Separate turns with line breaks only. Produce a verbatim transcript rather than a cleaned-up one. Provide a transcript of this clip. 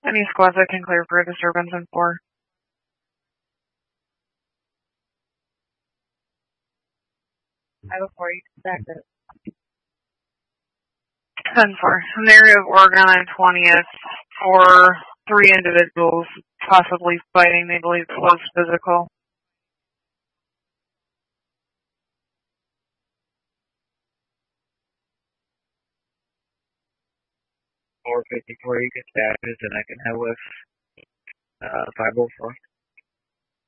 Any squads that can clear for a disturbance in four.
I have a four, you can stack it.
ten four. In the area of Oregon on twentieth, for three individuals possibly fighting, they believe it was physical.
four fifty-four, you can stack it, and I can head with uh, five oh four.